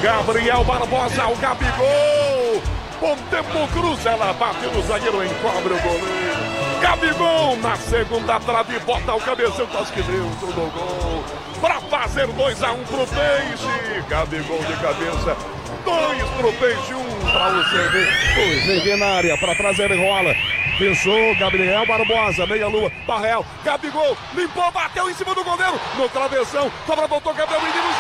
Gabriel Barbosa, o Gabigol. Bom tempo, cruza, ela bate no zagueiro, encobre o goleiro. Gabigol na segunda trave, bota o cabeção, quase que dentro do gol. Pra fazer 2-1 pro Peixe. Gabigol de cabeça. 2 pro Peixe, 1 pra o CV. Vem ver na área, pra trás ele rola. Pensou, Gabriel Barbosa, meia lua, Barrel, Gabigol, limpou, bateu em cima do goleiro, no travessão, sobra, voltou, Gabriel, menino.